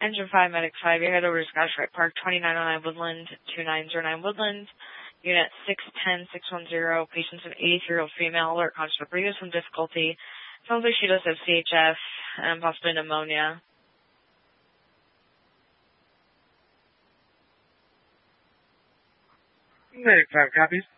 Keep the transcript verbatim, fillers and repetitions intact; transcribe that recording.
Engine five, Medic five, you head over to Scotch-Rite Park, twenty-nine oh nine Woodland, two nine zero nine Woodland, Unit six ten six one zero, patients an eighty-three-year-old female, alert conscious of breathing some difficulty. Sounds like she does have C H F and possibly pneumonia. Medic five copies.